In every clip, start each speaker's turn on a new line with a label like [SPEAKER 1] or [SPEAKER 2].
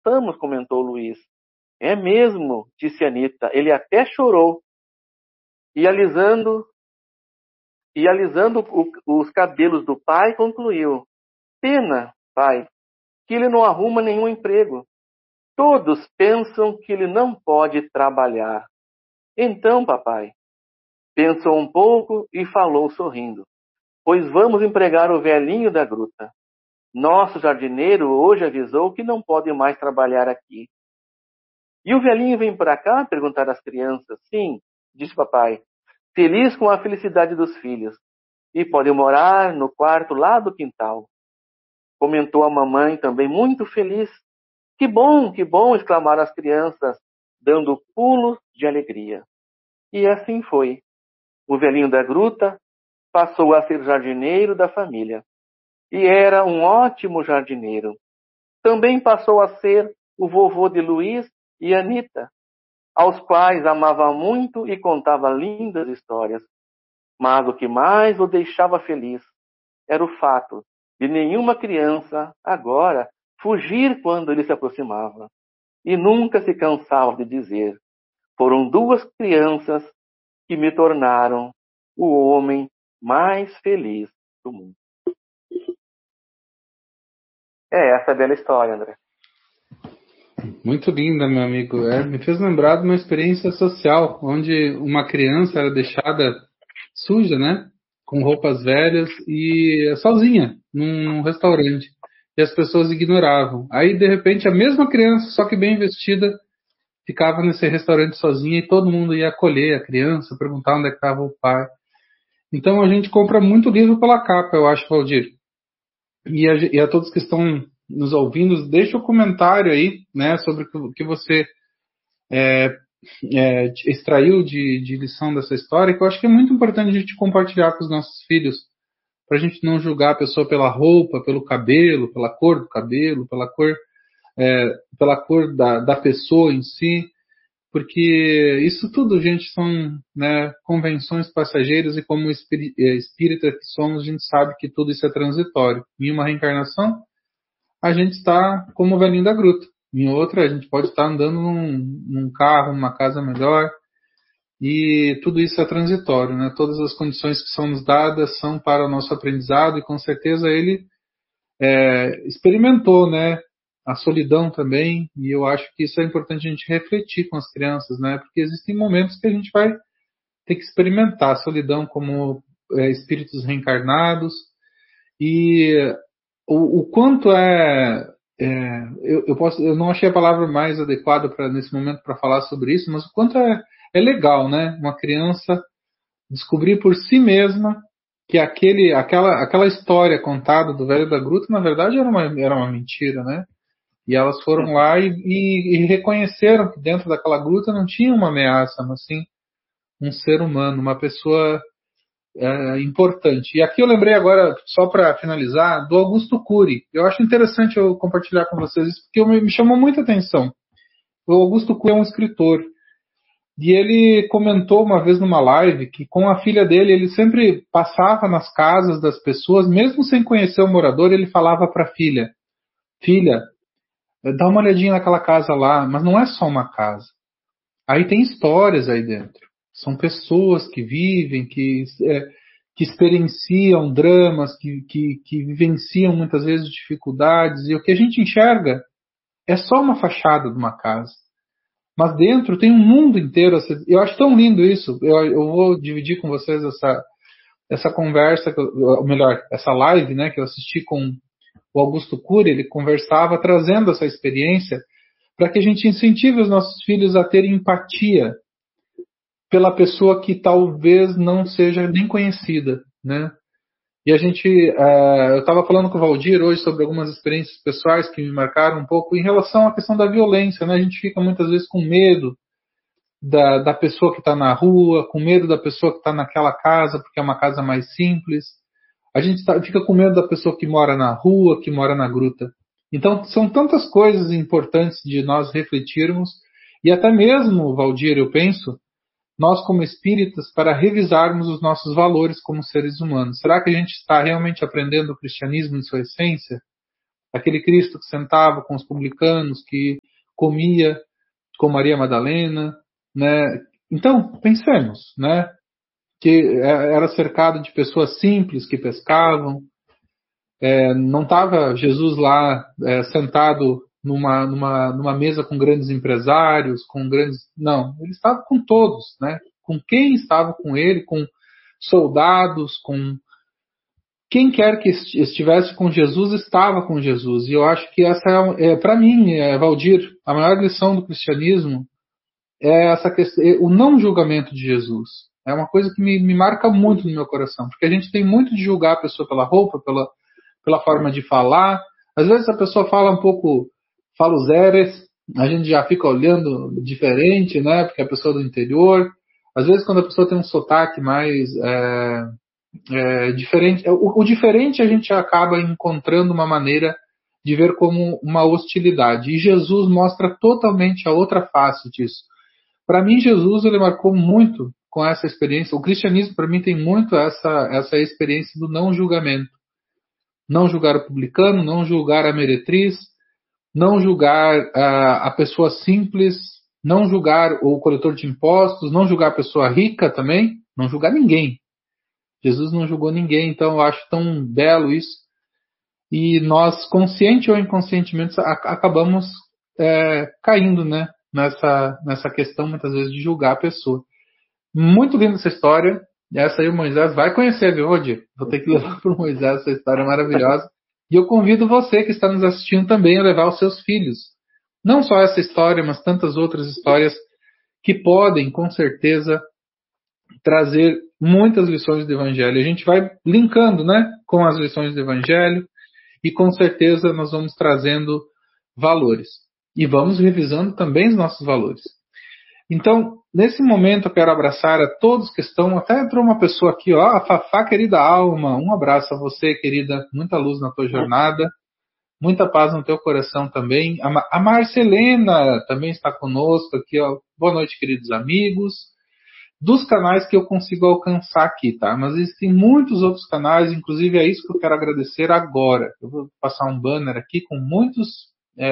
[SPEAKER 1] gostamos, comentou Luiz. É mesmo, disse Anita. Ele até chorou. E alisando os cabelos do pai, concluiu. Pena, pai, que ele não arruma nenhum emprego. Todos pensam que ele não pode trabalhar. Então, papai, pensou um pouco e falou sorrindo. Pois vamos empregar o velhinho da gruta. Nosso jardineiro hoje avisou que não pode mais trabalhar aqui. E o velhinho vem para cá? Perguntaram as crianças. Sim, disse papai, feliz com a felicidade dos filhos. E pode morar no quarto lá do quintal. Comentou a mamãe também muito feliz. Que bom, exclamaram as crianças, dando pulos de alegria. E assim foi. O velhinho da gruta passou a ser jardineiro da família. E era um ótimo jardineiro. Também passou a ser o vovô de Luiz e Anita, aos quais amava muito e contava lindas histórias. Mas o que mais o deixava feliz era o fato de nenhuma criança, agora, fugir quando ele se aproximava. E nunca se cansava de dizer, foram 2 crianças que me tornaram o homem mais feliz do mundo. É essa a bela história, André.
[SPEAKER 2] Muito linda, meu amigo. Me fez lembrar de uma experiência social, onde uma criança era deixada suja, né? Com roupas velhas e sozinha, num restaurante. E as pessoas ignoravam. Aí, de repente, a mesma criança, só que bem vestida, ficava nesse restaurante sozinha e todo mundo ia acolher a criança, perguntar onde é que estava o pai. Então, a gente compra muito livro pela capa, eu acho, Valdir. E a todos que estão nos ouvindo, deixa o comentário aí, né, sobre o que você extraiu de lição dessa história, que eu acho que é muito importante a gente compartilhar com os nossos filhos, para a gente não julgar a pessoa pela roupa, pelo cabelo, pela cor do cabelo, pela cor da pessoa em si, porque isso tudo, gente, são, né, convenções passageiras e como espírita que somos, a gente sabe que tudo isso é transitório. Em uma reencarnação, a gente está como o velhinho da gruta. Em outra, a gente pode estar andando num carro, numa casa melhor, e tudo isso é transitório, né? Todas as condições que são nos dadas são para o nosso aprendizado e com certeza ele experimentou, né, a solidão também, e eu acho que isso é importante a gente refletir com as crianças, né? Porque existem momentos que a gente vai ter que experimentar a solidão como espíritos reencarnados e o quanto eu não achei a palavra mais adequada nesse momento para falar sobre isso, mas o quanto é legal, né? Uma criança descobrir por si mesma que aquela história contada do velho da gruta, na verdade, era uma mentira, né? E elas foram lá e reconheceram que dentro daquela gruta não tinha uma ameaça, mas sim um ser humano, uma pessoa importante. E aqui eu lembrei agora, só para finalizar, do Augusto Cury. Eu acho interessante eu compartilhar com vocês isso, porque me chamou muita atenção. O Augusto Cury é um escritor. E ele comentou uma vez numa live que com a filha dele, ele sempre passava nas casas das pessoas, mesmo sem conhecer o morador, ele falava para a filha, dá uma olhadinha naquela casa lá, mas não é só uma casa. Aí tem histórias aí dentro. São pessoas que vivem, que experienciam dramas, que vivenciam muitas vezes dificuldades, e o que a gente enxerga é só uma fachada de uma casa. Mas dentro tem um mundo inteiro. Eu acho tão lindo isso. Eu vou dividir com vocês essa conversa, ou melhor, essa live, né, que eu assisti com o Augusto Cury. Ele conversava trazendo essa experiência para que a gente incentive os nossos filhos a terem empatia pela pessoa que talvez não seja nem conhecida, né? E eu estava falando com o Valdir hoje sobre algumas experiências pessoais que me marcaram um pouco em relação à questão da violência, né? A gente fica muitas vezes com medo da pessoa que está na rua, com medo da pessoa que está naquela casa, porque é uma casa mais simples. A gente fica com medo da pessoa que mora na rua, que mora na gruta. Então, são tantas coisas importantes de nós refletirmos, e até mesmo, Valdir, eu penso, nós como espíritas, para revisarmos os nossos valores como seres humanos. Será que a gente está realmente aprendendo o cristianismo em sua essência? aquele Cristo que sentava com os publicanos, que comia com Maria Madalena, né? Então, pensemos, né? Que era cercado de pessoas simples que pescavam, não estava Jesus lá sentado numa mesa com grandes empresários, com grandes. Não, ele estava com todos, né? Com quem estava com ele, com soldados, com quem quer que estivesse com Jesus, estava com Jesus. E eu acho que essa para mim, Valdir, a maior lição do cristianismo é essa questão, o não julgamento de Jesus. É uma coisa que me marca muito no meu coração, porque a gente tem muito de julgar a pessoa pela roupa, pela forma de falar. Às vezes a pessoa fala um pouco, fala os eres, a gente já fica olhando diferente, né? Porque é a pessoa do interior. Às vezes quando a pessoa tem um sotaque mais diferente, o diferente a gente acaba encontrando uma maneira de ver como uma hostilidade. E Jesus mostra totalmente a outra face disso. Para mim, Jesus ele marcou muito com essa experiência. O cristianismo, para mim, tem muito essa experiência do não julgamento. Não julgar o publicano, não julgar a meretriz, não julgar a pessoa simples, não julgar o coletor de impostos, não julgar a pessoa rica também, não julgar ninguém. Jesus não julgou ninguém, então eu acho tão belo isso. E nós, consciente ou inconscientemente, acabamos caindo, né, nessa questão, muitas vezes, de julgar a pessoa. Muito linda essa história. Essa aí o Moisés vai conhecer, viu, Rodir? Vou ter que levar para o Moisés essa história maravilhosa. E eu convido você que está nos assistindo também a levar os seus filhos. Não só essa história, mas tantas outras histórias que podem, com certeza, trazer muitas lições do Evangelho. A gente vai linkando, né, com as lições do Evangelho e com certeza nós vamos trazendo valores. E vamos revisando também os nossos valores. Então, nesse momento eu quero abraçar a todos que estão. Até entrou uma pessoa aqui, ó, a Fafá, querida alma. Um abraço a você, querida. Muita luz na tua jornada. Muita paz no teu coração também. A Marcelena também está conosco aqui, ó. Boa noite, queridos amigos. Dos canais que eu consigo alcançar aqui, tá? Mas existem muitos outros canais, inclusive é isso que eu quero agradecer agora. Eu vou passar um banner aqui com muitos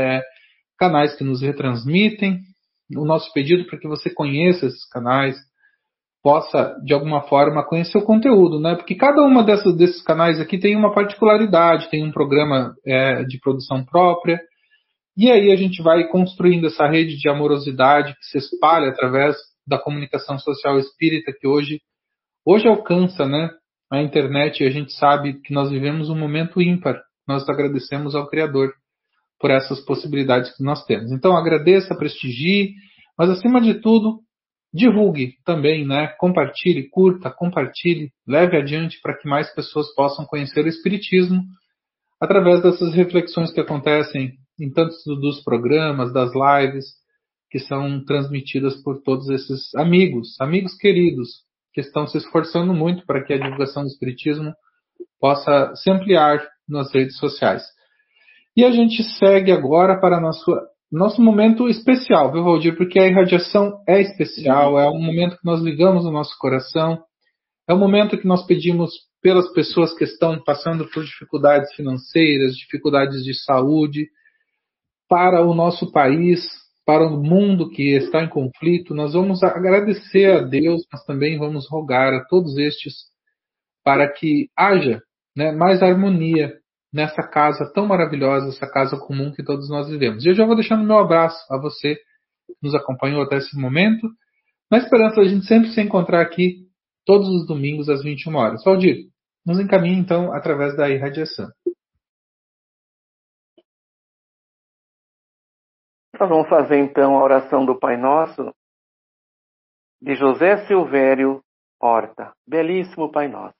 [SPEAKER 2] canais que nos retransmitem. O nosso pedido para que você conheça esses canais, possa, de alguma forma, conhecer o conteúdo, né? Porque cada uma desses canais aqui tem uma particularidade, tem um programa de produção própria, e aí a gente vai construindo essa rede de amorosidade que se espalha através da comunicação social espírita que hoje alcança, né, a internet, e a gente sabe que nós vivemos um momento ímpar. Nós agradecemos ao Criador por essas possibilidades que nós temos. Então agradeça, prestigie, mas acima de tudo, divulgue também, né? Compartilhe, curta, compartilhe, leve adiante para que mais pessoas possam conhecer o Espiritismo através dessas reflexões que acontecem em tantos dos programas, das lives, que são transmitidas por todos esses amigos queridos, que estão se esforçando muito para que a divulgação do Espiritismo possa se ampliar nas redes sociais. E a gente segue agora para nosso momento especial, viu, Valdir? Porque a irradiação é especial, é um momento que nós ligamos o nosso coração, é um momento que nós pedimos pelas pessoas que estão passando por dificuldades financeiras, dificuldades de saúde, para o nosso país, para o mundo que está em conflito. Nós vamos agradecer a Deus, mas também vamos rogar a todos estes para que haja, né, mais harmonia nessa casa tão maravilhosa, essa casa comum que todos nós vivemos. E eu já vou deixando meu abraço a você que nos acompanhou até esse momento, na esperança de a gente sempre se encontrar aqui todos os domingos às 21 horas. Valdir, nos encaminhe então através da irradiação.
[SPEAKER 1] Nós vamos fazer então a oração do Pai Nosso de José Silvério Horta. Belíssimo Pai Nosso.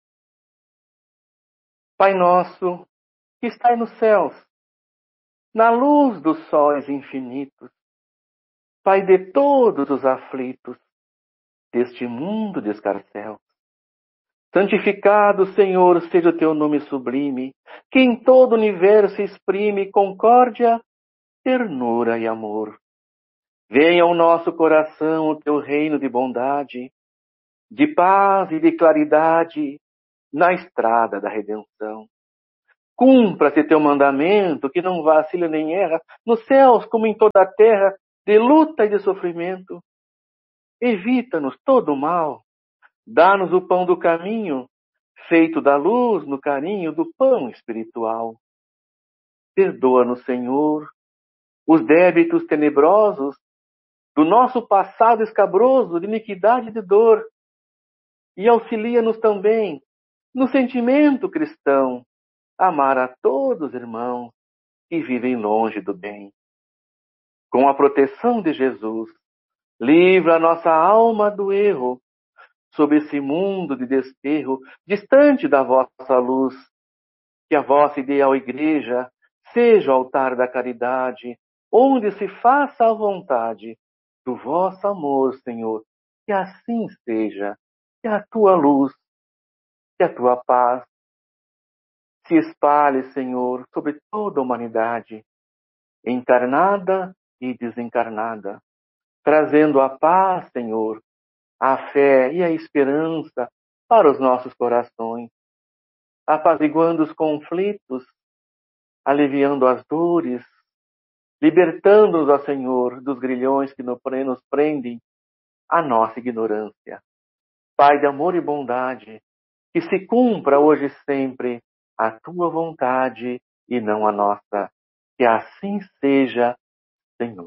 [SPEAKER 1] Pai Nosso que estais nos céus, na luz dos sóis infinitos, Pai de todos os aflitos deste mundo de escarcéus. Santificado, Senhor, seja o teu nome sublime, que em todo o universo exprime concórdia, ternura e amor. Venha ao nosso coração o teu reino de bondade, de paz e de claridade na estrada da redenção. Cumpra-se teu mandamento, que não vacila nem erra, nos céus como em toda a terra, de luta e de sofrimento. Evita-nos todo o mal, dá-nos o pão do caminho, feito da luz, no carinho do pão espiritual. Perdoa-nos, Senhor, os débitos tenebrosos do nosso passado escabroso de iniquidade e de dor, e auxilia-nos também no sentimento cristão, amar a todos os irmãos que vivem longe do bem. Com a proteção de Jesus, livra a nossa alma do erro, sob esse mundo de desterro, distante da vossa luz. Que a vossa ideal igreja seja o altar da caridade, onde se faça a vontade do vosso amor, Senhor. Que assim seja, que a tua luz, que a tua paz se espalhe, Senhor, sobre toda a humanidade, encarnada e desencarnada, trazendo a paz, Senhor, a fé e a esperança para os nossos corações, apaziguando os conflitos, aliviando as dores, libertando-nos, ó Senhor, dos grilhões que nos prendem à nossa ignorância. Pai de amor e bondade, que se cumpra hoje e sempre a tua vontade e não a nossa. Que assim seja, Senhor.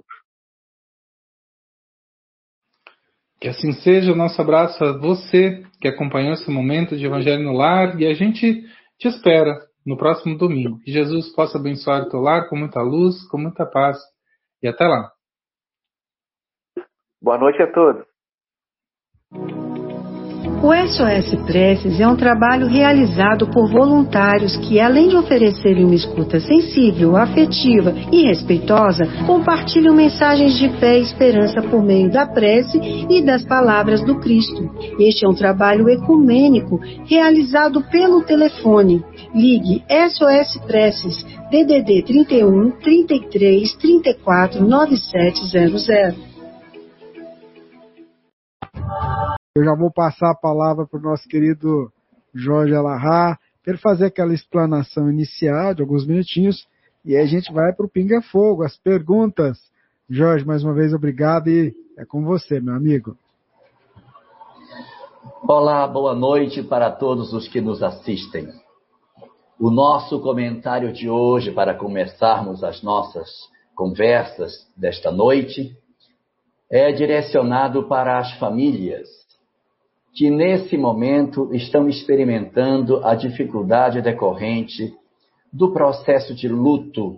[SPEAKER 2] Que assim seja. Nosso abraço a você que acompanhou esse momento de Evangelho no Lar, e a gente te espera no próximo domingo. Que Jesus possa abençoar o teu lar com muita luz, com muita paz, e até lá.
[SPEAKER 1] Boa noite a todos.
[SPEAKER 3] O SOS Preces é um trabalho realizado por voluntários que, além de oferecerem uma escuta sensível, afetiva e respeitosa, compartilham mensagens de fé e esperança por meio da prece e das palavras do Cristo. Este é um trabalho ecumênico realizado pelo telefone. Ligue SOS Preces, DDD 31 33 34 9700.
[SPEAKER 4] Eu já vou passar a palavra para o nosso querido Jorge Alahá, para ele fazer aquela explanação inicial de alguns minutinhos, e aí a gente vai para o Pinga Fogo, as perguntas. Jorge, mais uma vez, obrigado, e é com você, meu amigo.
[SPEAKER 5] Olá, boa noite para todos os que nos assistem. O nosso comentário de hoje, para começarmos as nossas conversas desta noite, é direcionado para as famílias que nesse momento estão experimentando a dificuldade decorrente do processo de luto,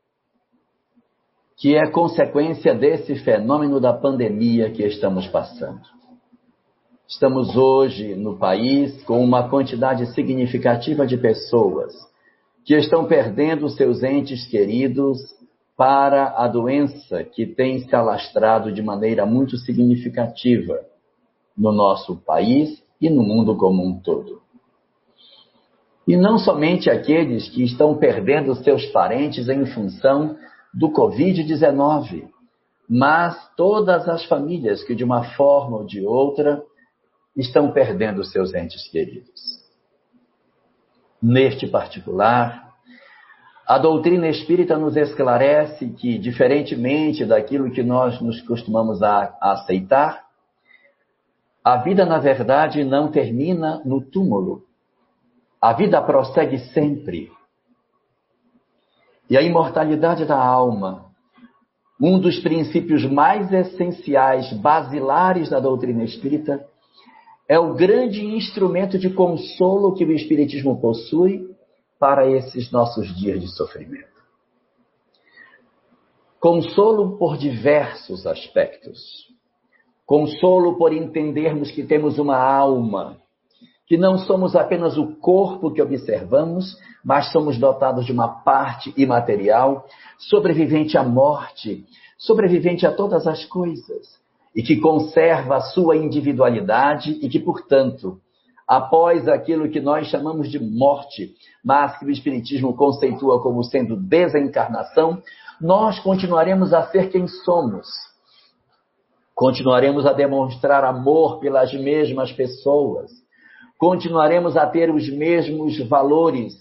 [SPEAKER 5] que é consequência desse fenômeno da pandemia que estamos passando. Estamos hoje no país com uma quantidade significativa de pessoas que estão perdendo seus entes queridos para a doença que tem se alastrado de maneira muito significativa no nosso país e no mundo como um todo. E não somente aqueles que estão perdendo seus parentes em função do Covid-19, mas todas as famílias que, de uma forma ou de outra, estão perdendo seus entes queridos. Neste particular, a doutrina espírita nos esclarece que, diferentemente daquilo que nós nos costumamos a aceitar, a vida, na verdade, não termina no túmulo. A vida prossegue sempre. E a imortalidade da alma, um dos princípios mais essenciais, basilares da doutrina espírita, é o grande instrumento de consolo que o Espiritismo possui para esses nossos dias de sofrimento. Consolo por diversos aspectos. Consolo por entendermos que temos uma alma, que não somos apenas o corpo que observamos, mas somos dotados de uma parte imaterial, sobrevivente à morte, sobrevivente a todas as coisas, e que conserva a sua individualidade e que, portanto, após aquilo que nós chamamos de morte, mas que o Espiritismo conceitua como sendo desencarnação, nós continuaremos a ser quem somos. Continuaremos a demonstrar amor pelas mesmas pessoas. Continuaremos a ter os mesmos valores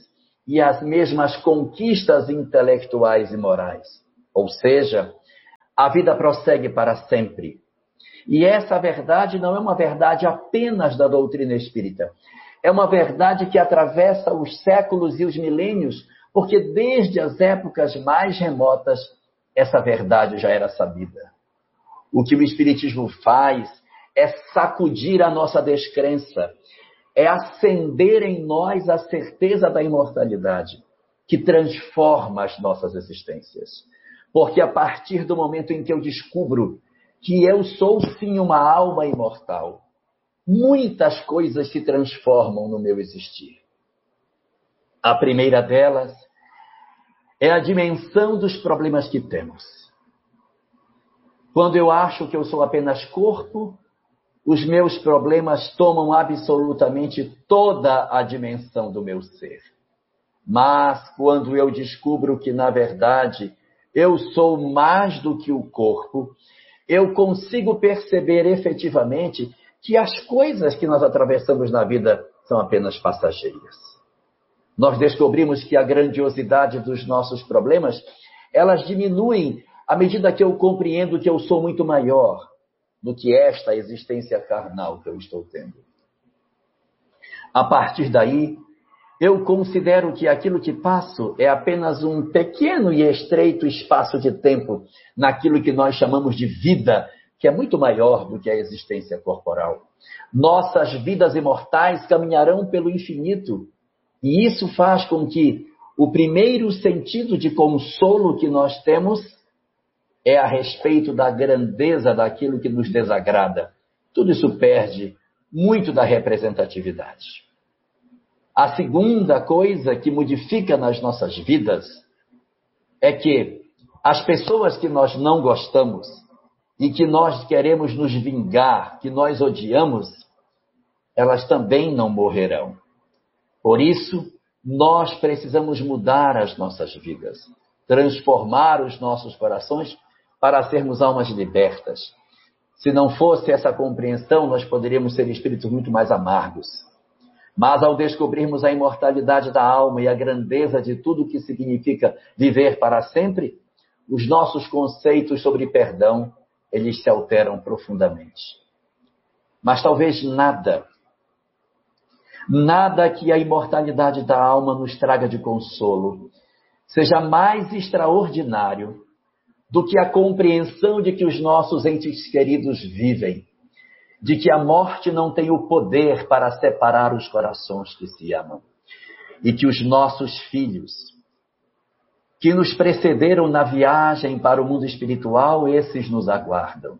[SPEAKER 5] e as mesmas conquistas intelectuais e morais. Ou seja, a vida prossegue para sempre. E essa verdade não é uma verdade apenas da doutrina espírita. É uma verdade que atravessa os séculos e os milênios, porque desde as épocas mais remotas, essa verdade já era sabida. O que o Espiritismo faz é sacudir a nossa descrença, é acender em nós a certeza da imortalidade, que transforma as nossas existências. Porque a partir do momento em que eu descubro que eu sou sim uma alma imortal, muitas coisas se transformam no meu existir. A primeira delas é a dimensão dos problemas que temos. Quando eu acho que eu sou apenas corpo, os meus problemas tomam absolutamente toda a dimensão do meu ser. Mas quando eu descubro que, na verdade, eu sou mais do que o corpo, eu consigo perceber efetivamente que as coisas que nós atravessamos na vida são apenas passageiras. Nós descobrimos que a grandiosidade dos nossos problemas, elas diminuem à medida que eu compreendo que eu sou muito maior do que esta existência carnal que eu estou tendo. A partir daí, eu considero que aquilo que passo é apenas um pequeno e estreito espaço de tempo naquilo que nós chamamos de vida, que é muito maior do que a existência corporal. Nossas vidas imortais caminharão pelo infinito, e isso faz com que o primeiro sentido de consolo que nós temos é a respeito da grandeza daquilo que nos desagrada. Tudo isso perde muito da representatividade. A segunda coisa que modifica nas nossas vidas é que as pessoas que nós não gostamos e que nós queremos nos vingar, que nós odiamos, elas também não morrerão. Por isso, nós precisamos mudar as nossas vidas, transformar os nossos corações para sermos almas libertas. Se não fosse essa compreensão, nós poderíamos ser espíritos muito mais amargos. Mas ao descobrirmos a imortalidade da alma e a grandeza de tudo o que significa viver para sempre, os nossos conceitos sobre perdão, eles se alteram profundamente. Mas talvez nada que a imortalidade da alma nos traga de consolo seja mais extraordinário do que a compreensão de que os nossos entes queridos vivem, de que a morte não tem o poder para separar os corações que se amam, e que os nossos filhos, que nos precederam na viagem para o mundo espiritual, esses nos aguardam.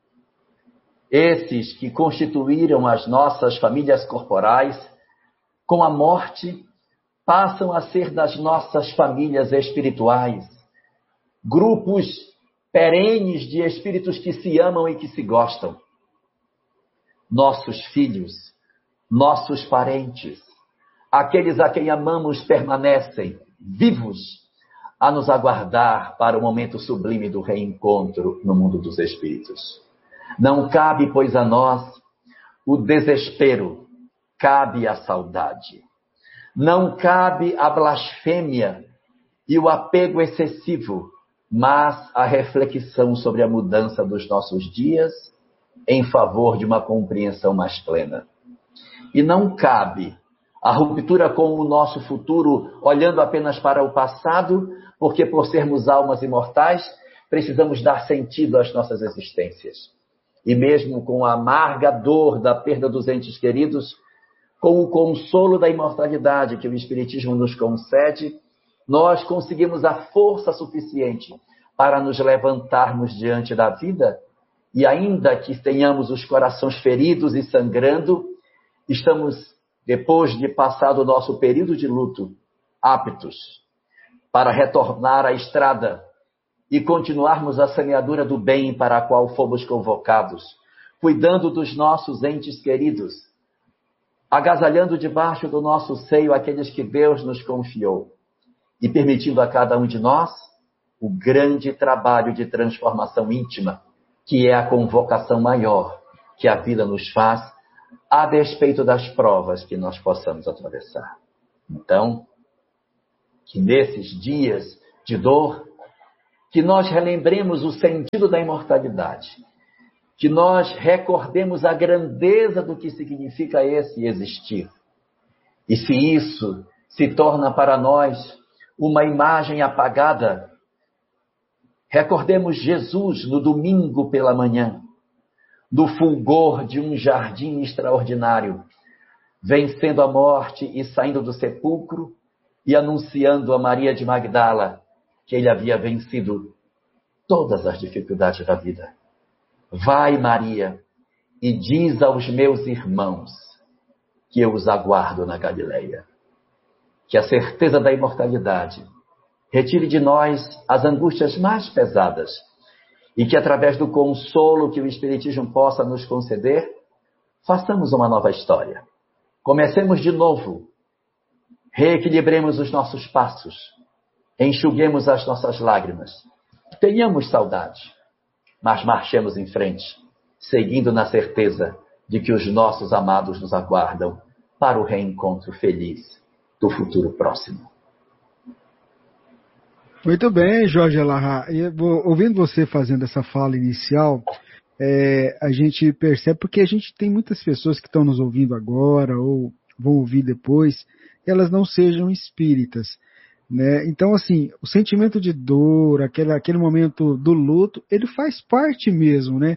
[SPEAKER 5] Esses que constituíram as nossas famílias corporais, com a morte, passam a ser das nossas famílias espirituais, grupos perenes de espíritos que se amam e que se gostam. Nossos filhos, nossos parentes, aqueles a quem amamos permanecem vivos a nos aguardar para o momento sublime do reencontro no mundo dos espíritos. Não cabe, pois, a nós o desespero, cabe a saudade. Não cabe a blasfêmia e o apego excessivo, mas a reflexão sobre a mudança dos nossos dias em favor de uma compreensão mais plena. E não cabe a ruptura com o nosso futuro olhando apenas para o passado, porque por sermos almas imortais, precisamos dar sentido às nossas existências. E mesmo com a amarga dor da perda dos entes queridos, com o consolo da imortalidade que o Espiritismo nos concede, nós conseguimos a força suficiente para nos levantarmos diante da vida, e ainda que tenhamos os corações feridos e sangrando, estamos, depois de passado o nosso período de luto, aptos para retornar à estrada e continuarmos a semeadura do bem para a qual fomos convocados, cuidando dos nossos entes queridos, agasalhando debaixo do nosso seio aqueles que Deus nos confiou e permitindo a cada um de nós o grande trabalho de transformação íntima, que é a convocação maior que a vida nos faz, a despeito das provas que nós possamos atravessar. Então, que nesses dias de dor, que nós relembremos o sentido da imortalidade, que nós recordemos a grandeza do que significa esse existir. E se isso se torna para nós uma imagem apagada, recordemos Jesus no domingo pela manhã, no fulgor de um jardim extraordinário, vencendo a morte e saindo do sepulcro e anunciando a Maria de Magdala que ele havia vencido todas as dificuldades da vida. Vai, Maria, e diz aos meus irmãos que eu os aguardo na Galileia. Que a certeza da imortalidade retire de nós as angústias mais pesadas e que, através do consolo que o Espiritismo possa nos conceder, façamos uma nova história. Comecemos de novo, reequilibremos os nossos passos, enxuguemos as nossas lágrimas, tenhamos saudade, mas marchemos em frente, seguindo na certeza de que os nossos amados nos aguardam para o reencontro feliz do futuro próximo.
[SPEAKER 4] Muito bem, Jorge Alahá. Ouvindo você fazendo essa fala inicial, a gente percebe, porque a gente tem muitas pessoas que estão nos ouvindo agora ou vão ouvir depois, e elas não sejam espíritas, né? Então, assim, o sentimento de dor, aquele momento do luto, ele faz parte mesmo, né?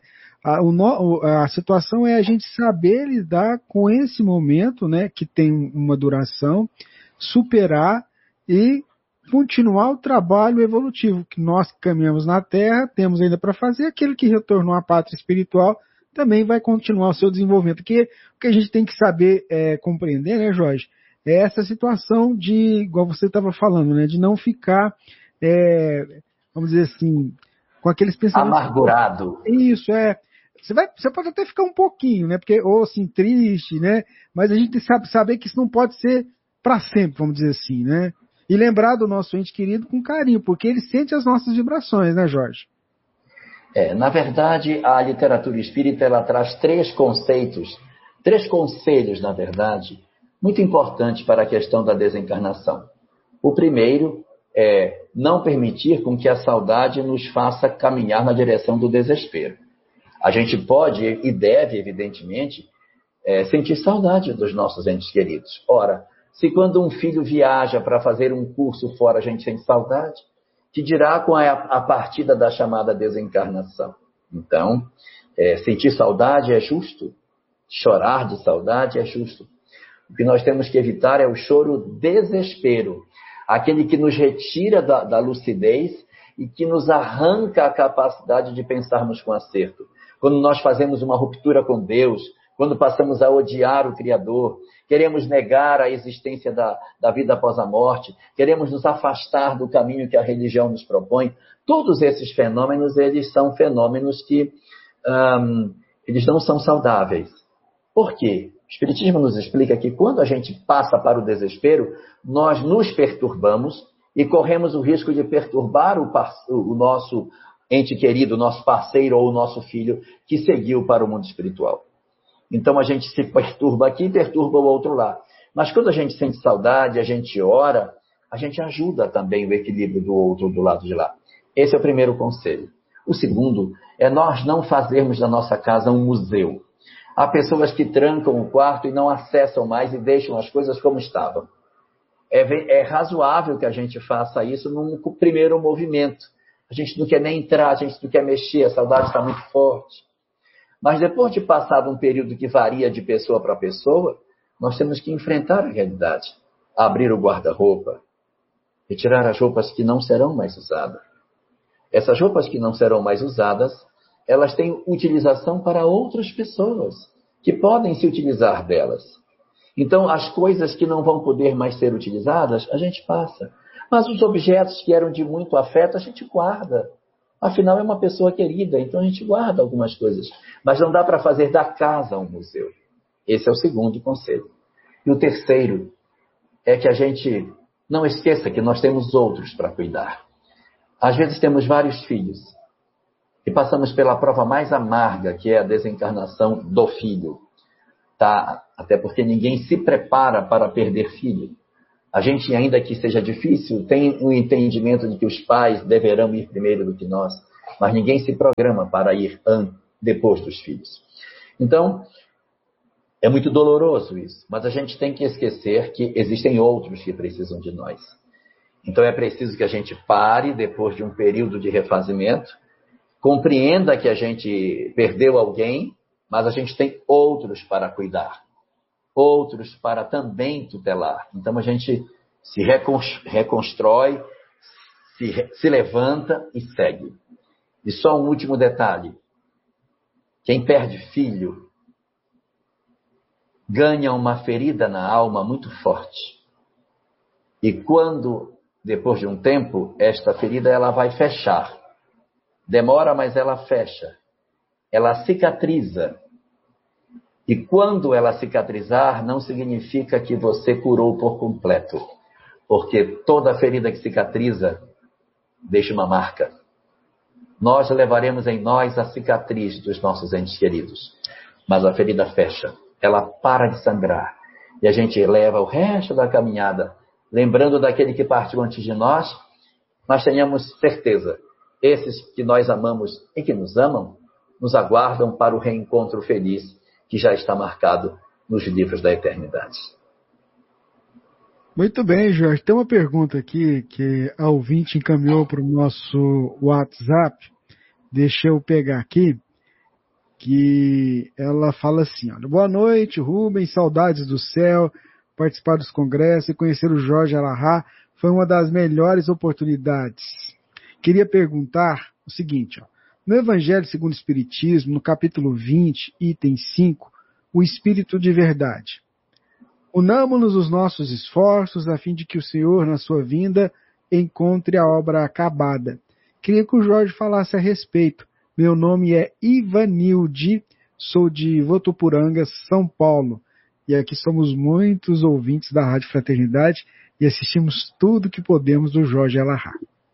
[SPEAKER 4] A situação é a gente saber lidar com esse momento, né, que tem uma duração, superar e continuar o trabalho evolutivo que nós que caminhamos na Terra temos ainda para fazer. Aquele que retornou à pátria espiritual também vai continuar o seu desenvolvimento. O que a gente tem que saber compreender, né, Jorge, é essa situação de, igual você estava falando, né, de não ficar, vamos dizer assim, com aqueles pensamentos...
[SPEAKER 5] Amargurado.
[SPEAKER 4] Isso, Você pode até ficar um pouquinho, né, porque, ou assim, triste, né, mas a gente tem que saber que isso não pode ser para sempre, vamos dizer assim, né? E lembrar do nosso ente querido com carinho, porque ele sente as nossas vibrações, né, Jorge?
[SPEAKER 5] Na verdade, a literatura espírita ela traz três conselhos, na verdade, muito importantes para a questão da desencarnação. O primeiro é não permitir com que a saudade nos faça caminhar na direção do desespero. A gente pode e deve, evidentemente, sentir saudade dos nossos entes queridos. Ora, se quando um filho viaja para fazer um curso fora a gente sente saudade, que dirá com a partida da chamada desencarnação. Então, sentir saudade é justo, chorar de saudade é justo. O que nós temos que evitar é o choro desespero, aquele que nos retira da lucidez e que nos arranca a capacidade de pensarmos com acerto. Quando nós fazemos uma ruptura com Deus, quando passamos a odiar o Criador, queremos negar a existência da vida após a morte, queremos nos afastar do caminho que a religião nos propõe. Todos esses fenômenos, eles são fenômenos que eles não são saudáveis. Por quê? O Espiritismo nos explica que quando a gente passa para o desespero, nós nos perturbamos e corremos o risco de perturbar o nosso ente querido, o nosso parceiro ou o nosso filho que seguiu para o mundo espiritual. Então a gente se perturba aqui e perturba o outro lá. Mas quando a gente sente saudade, a gente ora, a gente ajuda também o equilíbrio do outro do lado de lá. Esse é o primeiro conselho. O segundo é nós não fazermos da nossa casa um museu. Há pessoas que trancam o quarto e não acessam mais e deixam as coisas como estavam. É razoável que a gente faça isso num primeiro movimento. A gente não quer nem entrar, a gente não quer mexer, a saudade está muito forte. Mas depois de passado um período que varia de pessoa para pessoa, nós temos que enfrentar a realidade. Abrir o guarda-roupa, retirar as roupas que não serão mais usadas. Essas roupas que não serão mais usadas, elas têm utilização para outras pessoas, que podem se utilizar delas. Então, as coisas que não vão poder mais ser utilizadas, a gente passa. Mas os objetos que eram de muito afeto, a gente guarda. Afinal, é uma pessoa querida, então a gente guarda algumas coisas. Mas não dá para fazer da casa um museu. Esse é o segundo conselho. E o terceiro é que a gente não esqueça que nós temos outros para cuidar. Às vezes temos vários filhos e passamos pela prova mais amarga, que é a desencarnação do filho. Até porque ninguém se prepara para perder filho. A gente, ainda que seja difícil, tem um entendimento de que os pais deverão ir primeiro do que nós, mas ninguém se programa para ir depois dos filhos. Então, é muito doloroso isso, mas a gente tem que esquecer que existem outros que precisam de nós. Então é preciso que a gente pare depois de um período de refazimento, compreenda que a gente perdeu alguém, mas a gente tem outros para cuidar, outros para também tutelar. Então a gente se reconstrói, se levanta e segue. E só um último detalhe. Quem perde filho ganha uma ferida na alma muito forte. E quando, depois de um tempo, esta ferida ela vai fechar. Demora, mas ela fecha. Ela cicatriza. E quando ela cicatrizar, não significa que você curou por completo. Porque toda ferida que cicatriza deixa uma marca. Nós levaremos em nós a cicatriz dos nossos entes queridos. Mas a ferida fecha. Ela para de sangrar. E a gente leva o resto da caminhada, lembrando daquele que partiu antes de nós, mas tenhamos certeza, esses que nós amamos e que nos amam, nos aguardam para o reencontro feliz que já está marcado nos livros da eternidade.
[SPEAKER 4] Muito bem, Jorge. Tem uma pergunta aqui que a ouvinte encaminhou para o nosso WhatsApp. Deixa eu pegar aqui. Que ela fala assim, olha, boa noite, Rubens, saudades do céu, participar dos congressos e conhecer o Jorge Alahá foi uma das melhores oportunidades. Queria perguntar o seguinte, ó, no Evangelho segundo o Espiritismo, no capítulo 20, item 5, o Espírito de Verdade. Unamo-nos os nossos esforços a fim de que o Senhor, na sua vinda, encontre a obra acabada. Queria que o Jorge falasse a respeito. Meu nome é Ivanilde, sou de Votuporanga, São Paulo. E aqui somos muitos ouvintes da Rádio Fraternidade e assistimos tudo que podemos do Jorge Alahá.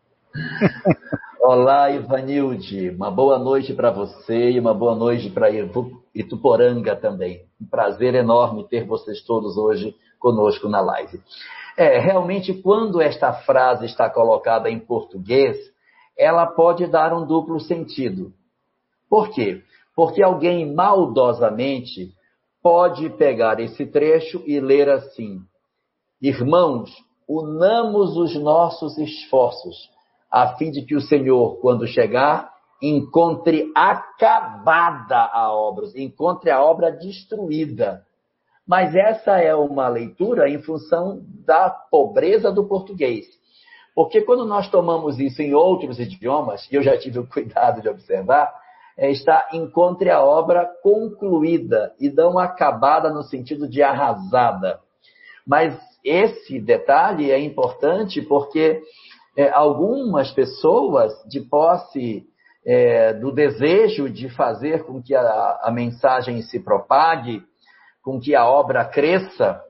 [SPEAKER 5] Olá, Ivanilde. Uma boa noite para você e uma boa noite para Ituporanga também. Um prazer enorme ter vocês todos hoje conosco na live. Realmente, quando esta frase está colocada em português, ela pode dar um duplo sentido. Por quê? Porque alguém maldosamente pode pegar esse trecho e ler assim: irmãos, unamos os nossos esforços, a fim de que o Senhor, quando chegar, encontre acabada a obra, encontre a obra destruída. Mas essa é uma leitura em função da pobreza do português. Porque quando nós tomamos isso em outros idiomas, e eu já tive o cuidado de observar, está encontre a obra concluída e não acabada no sentido de arrasada. Mas esse detalhe é importante porque algumas pessoas, de posse do desejo de fazer com que a mensagem se propague, com que a obra cresça,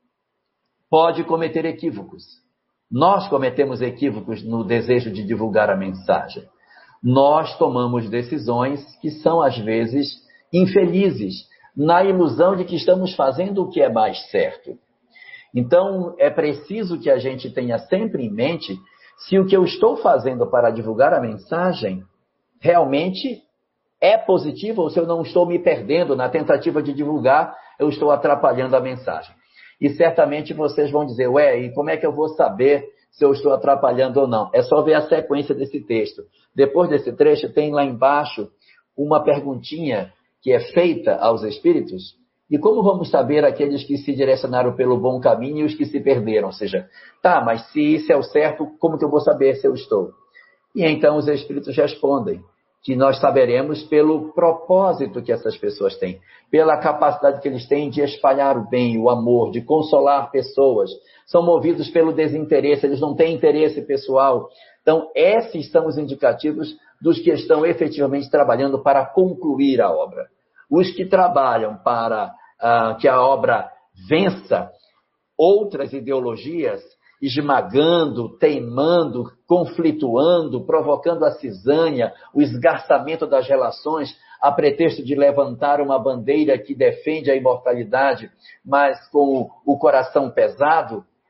[SPEAKER 5] pode cometer equívocos. Nós cometemos equívocos no desejo de divulgar a mensagem. Nós tomamos decisões que são, às vezes, infelizes, na ilusão de que estamos fazendo o que é mais certo. Então, é preciso que a gente tenha sempre em mente se o que eu estou fazendo para divulgar a mensagem realmente é positivo ou se eu não estou me perdendo na tentativa de divulgar, eu estou atrapalhando a mensagem. E certamente vocês vão dizer, e como é que eu vou saber se eu estou atrapalhando ou não? É só ver a sequência desse texto. Depois desse trecho, tem lá embaixo uma perguntinha que é feita aos espíritos. E como vamos saber aqueles que se direcionaram pelo bom caminho e os que se perderam? Ou seja, mas se isso é o certo, como que eu vou saber se eu estou? E então os espíritos respondem que nós saberemos pelo propósito que essas pessoas têm, pela capacidade que eles têm de espalhar o bem, o amor, de consolar pessoas. São movidos pelo desinteresse, eles não têm interesse pessoal. Então, esses são os indicativos dos que estão efetivamente trabalhando para concluir a obra. Os que trabalham para que a obra vença outras ideologias, esmagando, teimando, conflituando, provocando a cisânia, o esgarçamento das relações, a pretexto de levantar uma bandeira que defende a imortalidade, mas com o coração pesado,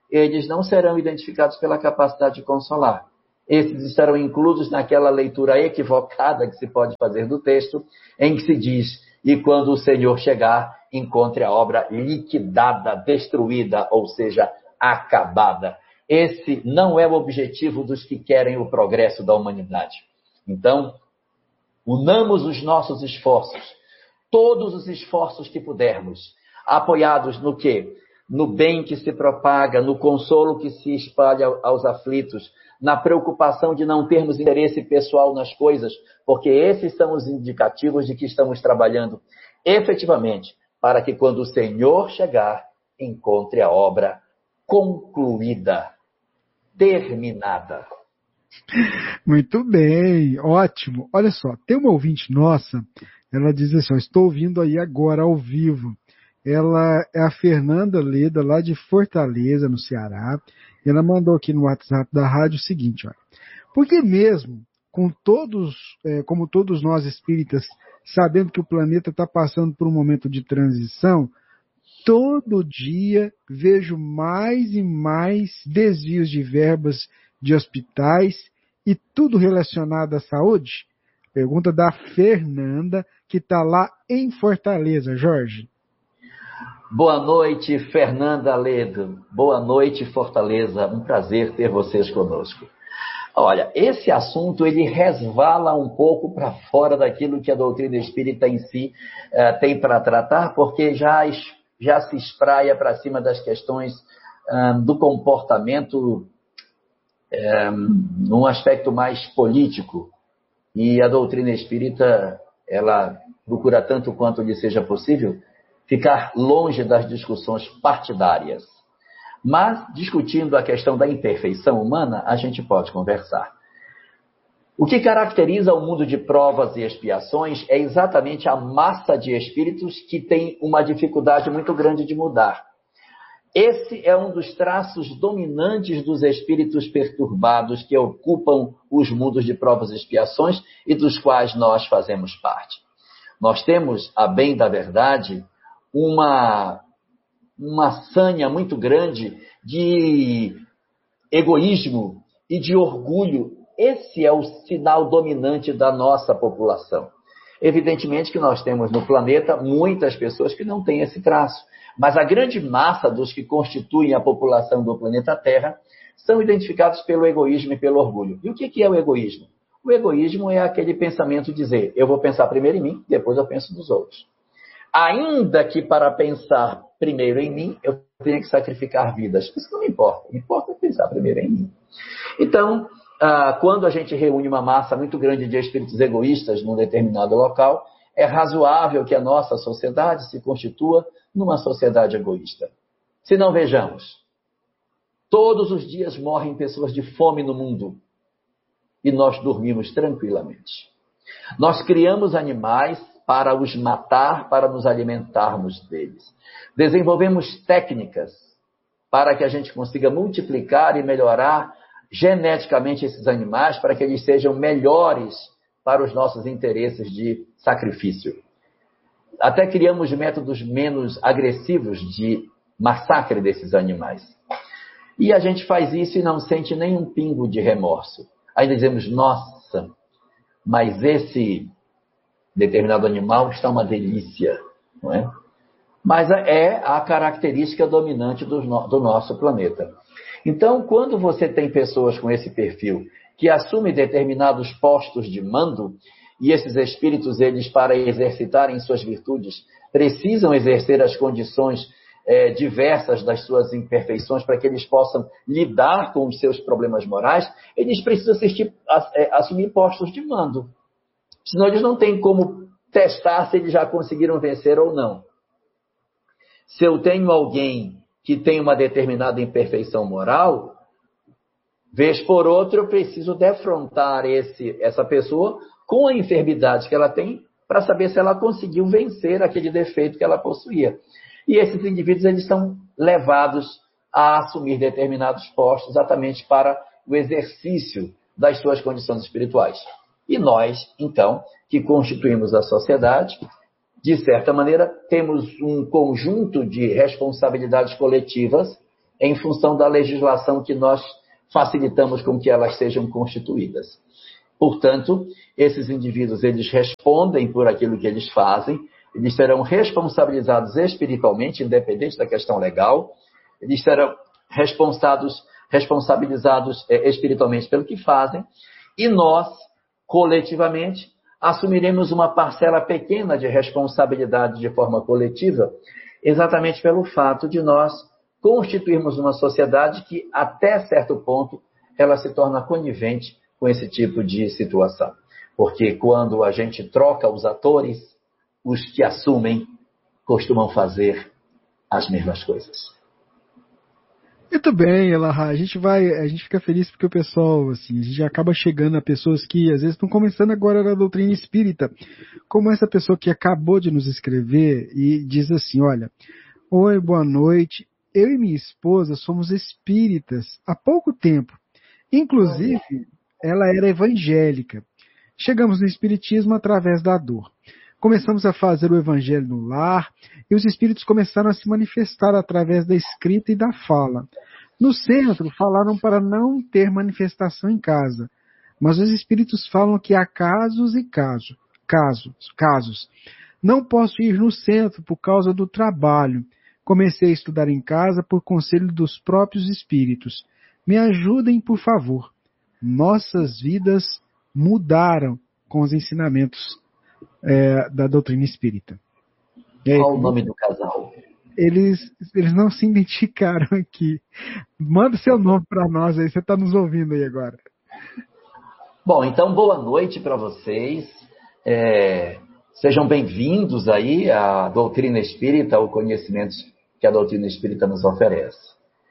[SPEAKER 5] eles não serão identificados pela capacidade de consolar. Esses estarão inclusos naquela leitura equivocada que se pode fazer do texto, em que se diz: e quando o Senhor chegar, encontre a obra liquidada, destruída, ou seja, acabada. Esse não é o objetivo dos que querem o progresso da humanidade. Então, unamos os nossos esforços, todos os esforços que pudermos, apoiados no quê? No bem que se propaga, no consolo que se espalha aos aflitos, na preocupação de não termos interesse pessoal nas coisas, porque esses são os indicativos de que estamos trabalhando efetivamente, para que quando o Senhor chegar, encontre a obra concluída, terminada.
[SPEAKER 4] Muito bem, ótimo. Olha só, tem uma ouvinte nossa, ela diz assim, estou ouvindo aí agora ao vivo. Ela é a Fernanda Leda, lá de Fortaleza, no Ceará. E ela mandou aqui no WhatsApp da rádio o seguinte, olha, porque mesmo como todos nós espíritas, sabendo que o planeta está passando por um momento de transição, todo dia vejo mais e mais desvios de verbas de hospitais e tudo relacionado à saúde? Pergunta da Fernanda, que está lá em Fortaleza, Jorge.
[SPEAKER 5] Boa noite, Fernanda Ledo. Boa noite, Fortaleza. Um prazer ter vocês conosco. Olha, esse assunto ele resvala um pouco para fora daquilo que a doutrina espírita em si tem para tratar, porque já se espraia para cima das questões do comportamento num aspecto mais político. E a doutrina espírita, ela procura tanto quanto lhe seja possível ficar longe das discussões partidárias. Mas, discutindo a questão da imperfeição humana, a gente pode conversar. O que caracteriza o mundo de provas e expiações é exatamente a massa de espíritos que tem uma dificuldade muito grande de mudar. Esse é um dos traços dominantes dos espíritos perturbados que ocupam os mundos de provas e expiações e dos quais nós fazemos parte. Nós temos, a bem da verdade, uma sanha muito grande de egoísmo e de orgulho. Esse é o sinal dominante da nossa população. Evidentemente que nós temos no planeta muitas pessoas que não têm esse traço, mas a grande massa dos que constituem a população do planeta Terra são identificados pelo egoísmo e pelo orgulho. E o que é o egoísmo? O egoísmo é aquele pensamento de dizer, eu vou pensar primeiro em mim, depois eu penso nos outros. Ainda que para pensar primeiro em mim, eu tenha que sacrificar vidas. Isso não me importa. Me importa pensar primeiro em mim. Então, quando a gente reúne uma massa muito grande de espíritos egoístas num determinado local, é razoável que a nossa sociedade se constitua numa sociedade egoísta. Se não, vejamos. Todos os dias morrem pessoas de fome no mundo. E nós dormimos tranquilamente. Nós criamos animais para os matar, para nos alimentarmos deles. Desenvolvemos técnicas para que a gente consiga multiplicar e melhorar geneticamente esses animais, para que eles sejam melhores para os nossos interesses de sacrifício. Até criamos métodos menos agressivos de massacre desses animais. E a gente faz isso e não sente nenhum pingo de remorso. Ainda dizemos, nossa, mas esse determinado animal está uma delícia, não é? Mas é a característica dominante do nosso planeta. Então, quando você tem pessoas com esse perfil que assumem determinados postos de mando, e esses espíritos, eles, para exercitarem suas virtudes, precisam exercer as condições diversas das suas imperfeições para que eles possam lidar com os seus problemas morais, eles precisam assumir postos de mando. Senão eles não têm como testar se eles já conseguiram vencer ou não. Se eu tenho alguém que tem uma determinada imperfeição moral, vez por outra eu preciso defrontar essa pessoa com a enfermidade que ela tem para saber se ela conseguiu vencer aquele defeito que ela possuía. E esses indivíduos eles são levados a assumir determinados postos exatamente para o exercício das suas condições espirituais. E nós, então, que constituímos a sociedade, de certa maneira, temos um conjunto de responsabilidades coletivas em função da legislação que nós facilitamos com que elas sejam constituídas. Portanto, esses indivíduos, eles respondem por aquilo que eles fazem, eles serão responsabilizados espiritualmente, independente da questão legal, eles serão responsabilizados espiritualmente pelo que fazem, e nós, coletivamente, assumiremos uma parcela pequena de responsabilidade de forma coletiva, exatamente pelo fato de nós constituirmos uma sociedade que, até certo ponto, ela se torna conivente com esse tipo de situação. Porque quando a gente troca os atores, os que assumem costumam fazer as mesmas coisas.
[SPEAKER 4] Muito bem, Elahá. A gente fica feliz porque o pessoal, assim, a gente acaba chegando a pessoas que às vezes estão começando agora na doutrina espírita, como essa pessoa que acabou de nos escrever e diz assim, olha, oi, boa noite, eu e minha esposa somos espíritas há pouco tempo. Inclusive, ela era evangélica. Chegamos no espiritismo através da dor. Começamos a fazer o evangelho no lar e os espíritos começaram a se manifestar através da escrita e da fala. No centro, falaram para não ter manifestação em casa, mas os espíritos falam que há casos e casos. Não posso ir no centro por causa do trabalho. Comecei a estudar em casa por conselho dos próprios espíritos. Me ajudem, por favor. Nossas vidas mudaram com os ensinamentos da doutrina espírita.
[SPEAKER 5] Qual o nome do casal?
[SPEAKER 4] Eles não se identificaram aqui. Manda seu nome para nós aí, você está nos ouvindo aí agora.
[SPEAKER 5] Bom, então boa noite para vocês. Sejam bem-vindos aí à doutrina espírita, ao conhecimento que a doutrina espírita nos oferece.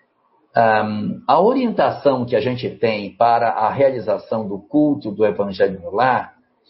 [SPEAKER 5] A orientação que a gente tem para a realização do culto do Evangelho no Lar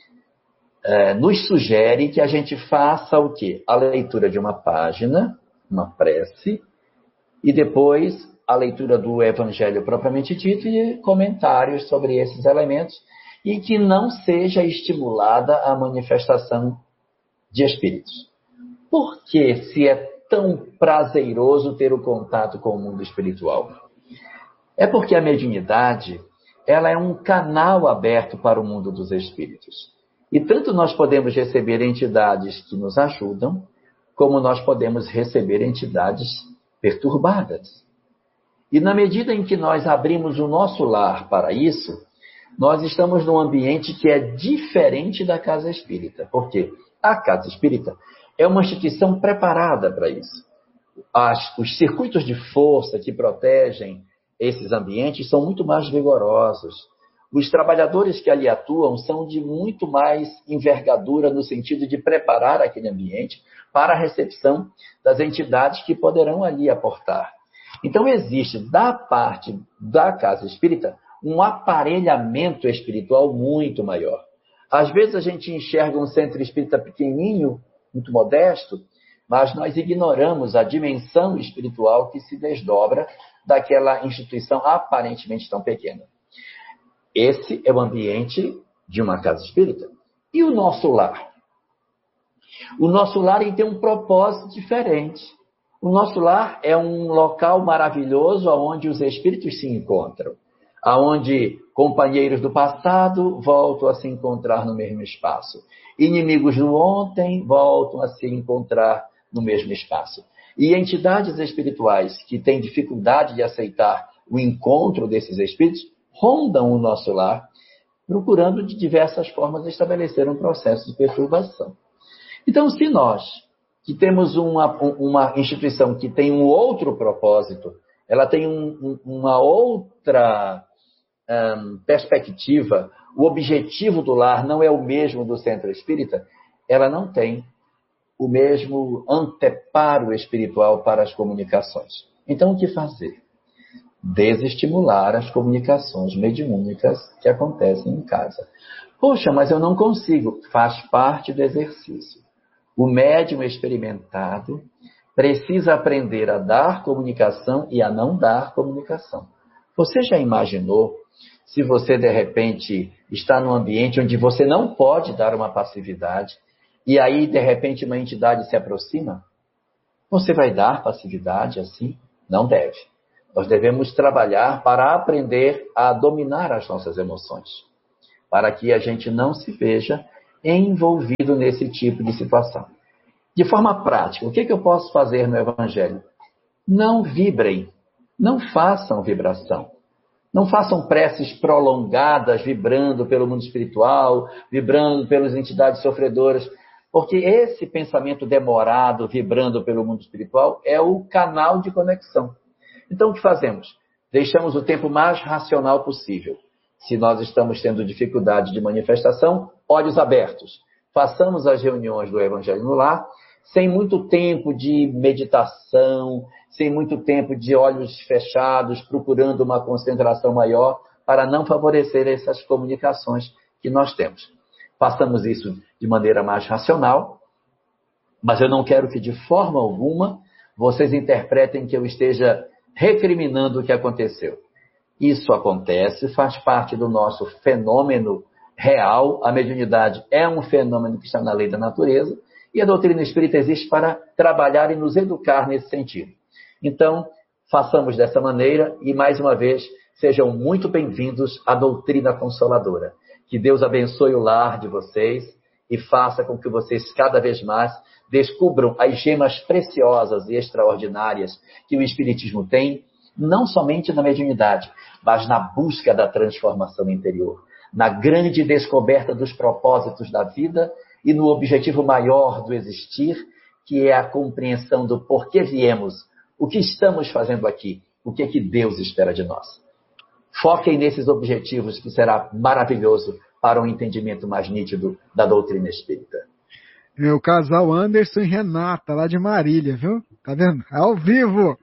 [SPEAKER 5] nos sugere que a gente faça o quê? A leitura de uma página, uma prece, e depois a leitura do Evangelho propriamente dito e comentários sobre esses elementos, e que não seja estimulada a manifestação de espíritos. Por que se é tão prazeroso ter o contato com o mundo espiritual? É porque a mediunidade, ela é um canal aberto para o mundo dos espíritos. E tanto nós podemos receber entidades que nos ajudam, como nós podemos receber entidades perturbadas. E na medida em que nós abrimos o nosso lar para isso, nós estamos num ambiente que é diferente da casa espírita. Por quê? A casa espírita é uma instituição preparada para isso. Os circuitos de força que protegem esses ambientes são muito mais vigorosos. Os trabalhadores que ali atuam são de muito mais envergadura no sentido de preparar aquele ambiente para a recepção das entidades que poderão ali aportar. Então existe, da parte da casa espírita, um aparelhamento espiritual muito maior. Às vezes a gente enxerga um centro espírita pequenininho, muito modesto, mas nós ignoramos a dimensão espiritual que se desdobra daquela instituição aparentemente tão pequena. Esse é o ambiente de uma casa espírita. E o nosso lar? O nosso lar tem um propósito diferente. O nosso lar é um local maravilhoso onde os espíritos se encontram, onde companheiros do passado voltam a se encontrar no mesmo espaço. Inimigos do ontem voltam a se encontrar no mesmo espaço. E entidades espirituais que têm dificuldade de aceitar o encontro desses espíritos rondam o nosso lar, procurando de diversas formas estabelecer um processo de perturbação. Então, se nós, que temos uma instituição que tem um outro propósito, ela tem uma outra perspectiva, o objetivo do lar não é o mesmo do centro espírita, ela não tem o mesmo anteparo espiritual para as comunicações. Então, o que fazer? Desestimular as comunicações mediúnicas que acontecem em casa. Poxa, mas eu não consigo. Faz parte do exercício. O médium experimentado precisa aprender a dar comunicação e a não dar comunicação. Você já imaginou se você, de repente, está num ambiente onde você não pode dar uma passividade e aí, de repente, uma entidade se aproxima? Você vai dar passividade assim? Não deve. Nós devemos trabalhar para aprender a dominar as nossas emoções, para que a gente não se veja envolvido nesse tipo de situação. De forma prática, o que eu posso fazer no Evangelho? Não vibrem, não façam vibração. Não façam preces prolongadas, vibrando pelo mundo espiritual, vibrando pelas entidades sofredoras, porque esse pensamento demorado, vibrando pelo mundo espiritual, é o canal de conexão. Então, o que fazemos? Deixamos o tempo mais racional possível. Se nós estamos tendo dificuldade de manifestação, olhos abertos. Façamos as reuniões do Evangelho no Lar, sem muito tempo de meditação, sem muito tempo de olhos fechados, procurando uma concentração maior, para não favorecer essas comunicações que nós temos. Façamos isso de maneira mais racional, mas eu não quero que de forma alguma vocês interpretem que eu esteja recriminando o que aconteceu. Isso acontece, faz parte do nosso fenômeno real. A mediunidade é um fenômeno que está na lei da natureza, e a doutrina espírita existe para trabalhar e nos educar nesse sentido. Então, façamos dessa maneira e, mais uma vez, sejam muito bem-vindos à doutrina consoladora. Que Deus abençoe o lar de vocês e faça com que vocês cada vez mais descubram as gemas preciosas e extraordinárias que o Espiritismo tem, não somente na mediunidade, mas na busca da transformação interior, na grande descoberta dos propósitos da vida e no objetivo maior do existir, que é a compreensão do porquê viemos, o que estamos fazendo aqui, o que é que Deus espera de nós. Foquem nesses objetivos, que será maravilhoso para um entendimento mais nítido da doutrina espírita.
[SPEAKER 4] É o casal Anderson e Renata, lá de Marília, viu? Tá vendo? Ao vivo!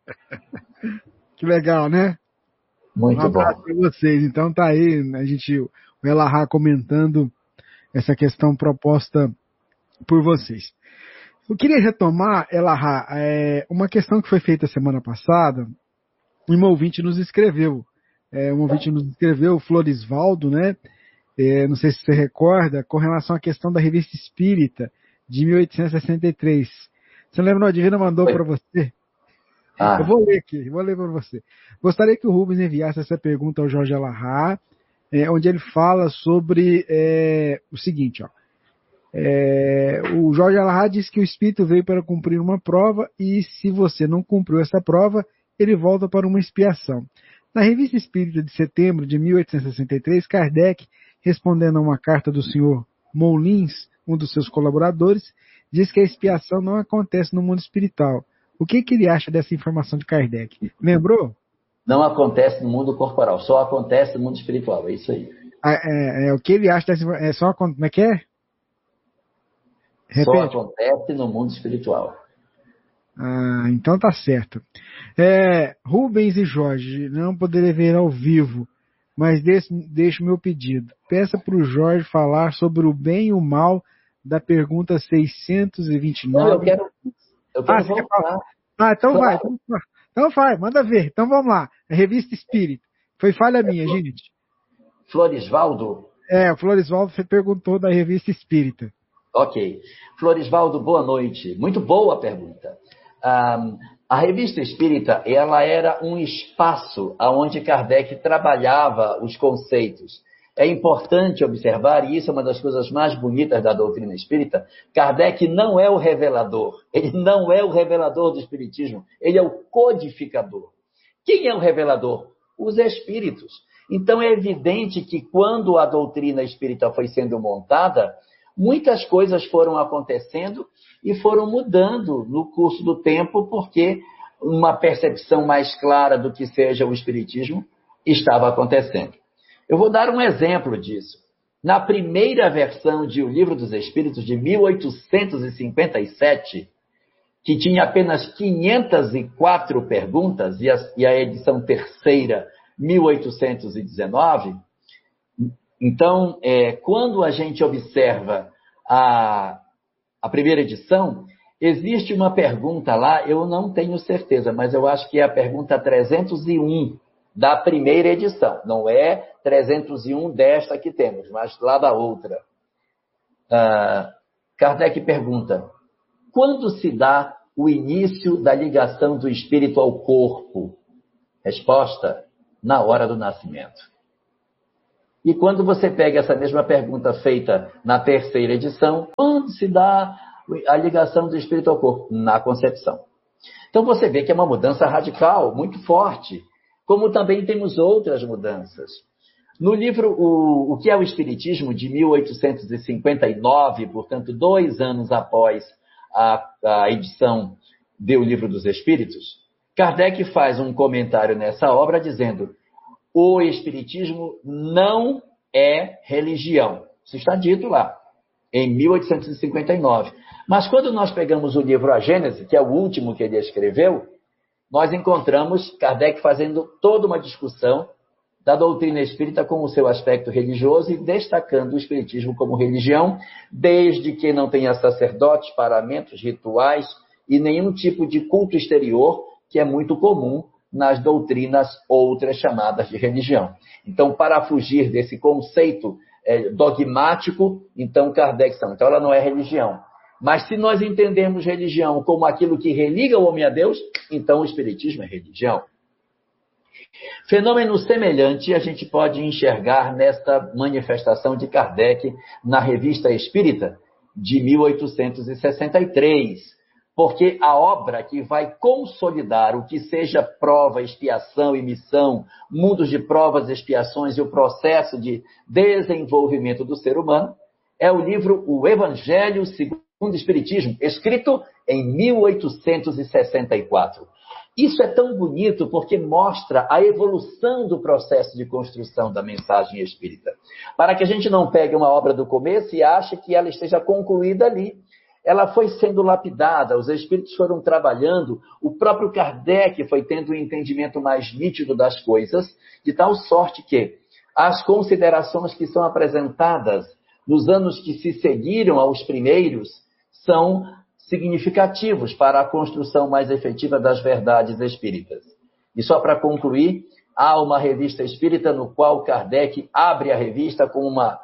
[SPEAKER 4] Que legal, né?
[SPEAKER 5] Muito bom.
[SPEAKER 4] Para vocês. Então tá aí, o Elahá comentando essa questão proposta por vocês. Eu queria retomar, Elahá, uma questão que foi feita semana passada. Um ouvinte nos escreveu. O Florisvaldo, né? Não sei se você recorda, com relação à questão da Revista Espírita de 1863. Você lembra, a Divina mandou para você? Eu vou ler para você. Gostaria que o Rubens enviasse essa pergunta ao Jorge Elahá, onde ele fala sobre o seguinte, ó. O Jorge Elahá diz que o Espírito veio para cumprir uma prova e, se você não cumpriu essa prova, ele volta para uma expiação. Na Revista Espírita de setembro de 1863, Kardec, respondendo a uma carta do senhor Moulins, um dos seus colaboradores, diz que a expiação não acontece no mundo espiritual. O que ele acha dessa informação de Kardec? Lembrou?
[SPEAKER 5] Não acontece no mundo corporal, só acontece no mundo espiritual, é isso aí.
[SPEAKER 4] O que ele acha dessa informação? Como é que é?
[SPEAKER 5] Repete. Só acontece no mundo espiritual.
[SPEAKER 4] Então tá certo. Rubens e Jorge, não poderei ver ao vivo, mas deixo meu pedido. Peça para o Jorge falar sobre o bem e o mal da pergunta 629.
[SPEAKER 5] Não, eu quero voltar.
[SPEAKER 4] Então claro. Vai. Então vai, manda ver. Então vamos lá. A Revista Espírita. Foi falha minha, gente.
[SPEAKER 5] Florisvaldo?
[SPEAKER 4] O Florisvaldo perguntou da Revista Espírita.
[SPEAKER 5] Ok. Florisvaldo, boa noite. Muito boa a pergunta. A Revista Espírita, ela era um espaço onde Kardec trabalhava os conceitos. É importante observar, e isso é uma das coisas mais bonitas da doutrina espírita, Kardec não é o revelador. Ele não é o revelador do espiritismo. Ele é o codificador. Quem é o revelador? Os espíritos. Então é evidente que quando a doutrina espírita foi sendo montada, muitas coisas foram acontecendo e foram mudando no curso do tempo, porque uma percepção mais clara do que seja o espiritismo estava acontecendo. Eu vou dar um exemplo disso. Na primeira versão de O Livro dos Espíritos, de 1857, que tinha apenas 504 perguntas, e a edição terceira, 1819, então, quando a gente observa a primeira edição, existe uma pergunta lá, eu não tenho certeza, mas eu acho que é a pergunta 301 da primeira edição. Não é 301 desta que temos, mas lá da outra. Kardec pergunta: quando se dá o início da ligação do espírito ao corpo? Resposta: na hora do nascimento. E quando você pega essa mesma pergunta feita na terceira edição, quando se dá a ligação do espírito ao corpo? Na concepção. Então você vê que é uma mudança radical, muito forte, como também temos outras mudanças. No livro O que é o Espiritismo, de 1859, portanto, 2 anos após a edição do Livro dos Espíritos, Kardec faz um comentário nessa obra dizendo: o Espiritismo não é religião. Isso está dito lá, em 1859. Mas quando nós pegamos o livro A Gênese, que é o último que ele escreveu, nós encontramos Kardec fazendo toda uma discussão da doutrina espírita com o seu aspecto religioso e destacando o espiritismo como religião, desde que não tenha sacerdotes, paramentos, rituais e nenhum tipo de culto exterior, que é muito comum nas doutrinas outras chamadas de religião. Então, para fugir desse conceito dogmático, então Kardec não. Então, ela não é religião. Mas se nós entendermos religião como aquilo que religa o homem a Deus, então o espiritismo é religião. Fenômeno semelhante a gente pode enxergar nesta manifestação de Kardec na Revista Espírita de 1863, porque a obra que vai consolidar o que seja prova, expiação e missão, mundos de provas, expiações e o processo de desenvolvimento do ser humano, é o livro O Evangelho segundo o Espiritismo, escrito em 1864. Isso é tão bonito porque mostra a evolução do processo de construção da mensagem espírita. Para que a gente não pegue uma obra do começo e ache que ela esteja concluída ali. Ela foi sendo lapidada, os espíritos foram trabalhando, o próprio Kardec foi tendo um entendimento mais nítido das coisas, de tal sorte que as considerações que são apresentadas nos anos que se seguiram aos primeiros são significativos para a construção mais efetiva das verdades espíritas. E só para concluir, há uma revista espírita no qual Kardec abre a revista com uma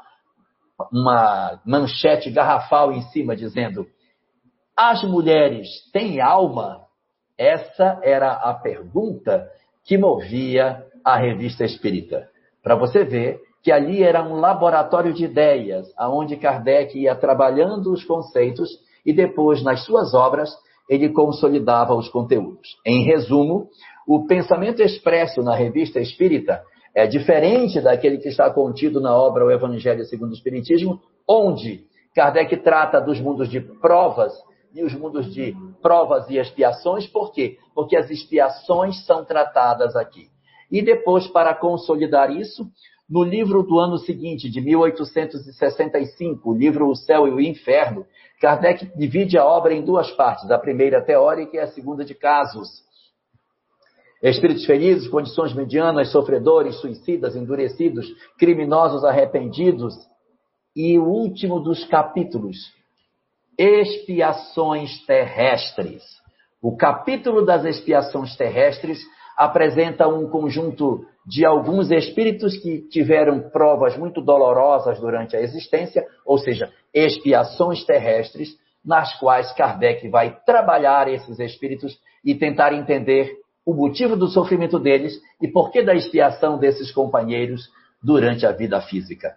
[SPEAKER 5] manchete garrafal em cima, dizendo: as mulheres têm alma? Essa era a pergunta que movia a revista espírita. Para você ver que ali era um laboratório de ideias, onde Kardec ia trabalhando os conceitos e depois, nas suas obras, ele consolidava os conteúdos. Em resumo, o pensamento expresso na Revista Espírita é diferente daquele que está contido na obra O Evangelho segundo o Espiritismo, onde Kardec trata dos mundos de provas e os mundos de provas e expiações. Por quê? Porque as expiações são tratadas aqui. E depois, para consolidar isso, no livro do ano seguinte, de 1865, o livro O Céu e o Inferno, Kardec divide a obra em 2 partes, a primeira teórica e a segunda de casos. Espíritos felizes, condições medianas, sofredores, suicidas, endurecidos, criminosos arrependidos. E o último dos capítulos, expiações terrestres. O capítulo das expiações terrestres apresenta um conjunto de alguns espíritos que tiveram provas muito dolorosas durante a existência, ou seja, expiações terrestres, nas quais Kardec vai trabalhar esses espíritos e tentar entender o motivo do sofrimento deles e por que da expiação desses companheiros durante a vida física.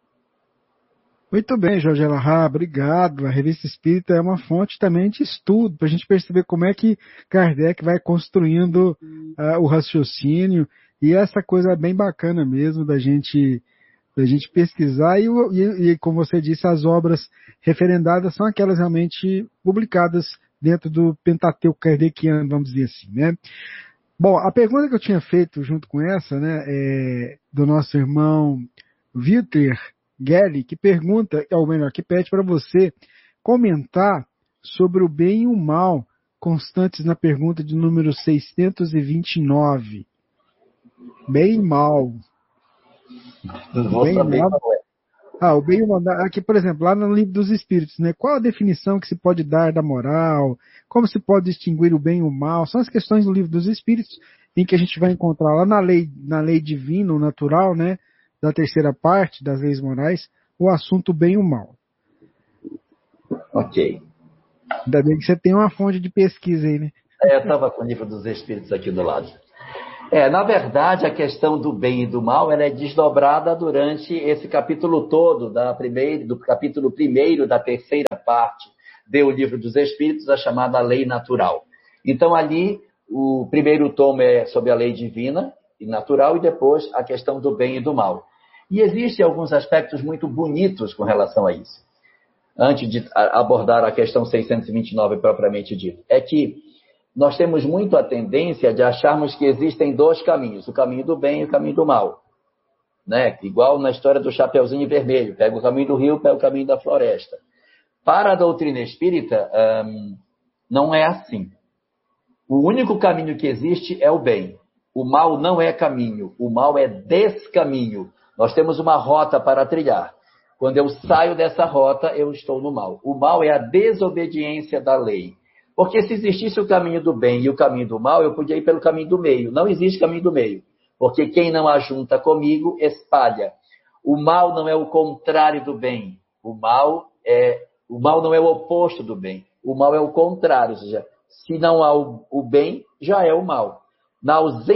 [SPEAKER 4] Muito bem, Jorge Elahá, obrigado. A Revista Espírita é uma fonte também de estudo, para a gente perceber como é que Kardec vai construindo o raciocínio, e essa coisa é bem bacana mesmo da gente pesquisar, e como você disse, as obras referendadas são aquelas realmente publicadas dentro do Pentateuco kardeciano, vamos dizer assim, né? Bom, a pergunta que eu tinha feito junto com essa, né, do nosso irmão Walter Gelli, que pergunta, ou melhor, que pede para você comentar sobre o bem e o mal constantes na pergunta de número 629. Bem e mal.
[SPEAKER 5] Não vou saber qual é.
[SPEAKER 4] O bem e o mal. Aqui, por exemplo, lá no Livro dos Espíritos, né? Qual a definição que se pode dar da moral? Como se pode distinguir o bem e o mal? São as questões do Livro dos Espíritos, em que a gente vai encontrar lá na lei divina, o natural, né? Da terceira parte das leis morais, o assunto bem e o mal.
[SPEAKER 5] Ok.
[SPEAKER 4] Ainda bem que você tem uma fonte de pesquisa aí, né?
[SPEAKER 5] Eu estava com o Livro dos Espíritos aqui do lado. Na verdade, a questão do bem e do mal, ela é desdobrada durante esse capítulo todo, do capítulo 1º da 3ª parte do Livro dos Espíritos, a chamada Lei Natural. Então, ali, o primeiro tomo é sobre a lei divina e natural, e depois a questão do bem e do mal. E existem alguns aspectos muito bonitos com relação a isso. Antes de abordar a questão 629 propriamente dita, é que nós temos muito a tendência de acharmos que existem dois caminhos, o caminho do bem e o caminho do mal. Né? Igual na história do Chapeuzinho Vermelho, pega o caminho do rio, pega o caminho da floresta. Para a doutrina espírita, não é assim. O único caminho que existe é o bem. O mal não é caminho, o mal é descaminho. Nós temos uma rota para trilhar. Quando eu saio dessa rota, eu estou no mal. O mal é a desobediência da lei. Porque se existisse o caminho do bem e o caminho do mal, eu podia ir pelo caminho do meio. Não existe caminho do meio. Porque quem não ajunta comigo, espalha. O mal não é o contrário do bem. O mal não é o oposto do bem. O mal é o contrário. Ou seja, se não há o bem, já é o mal. Na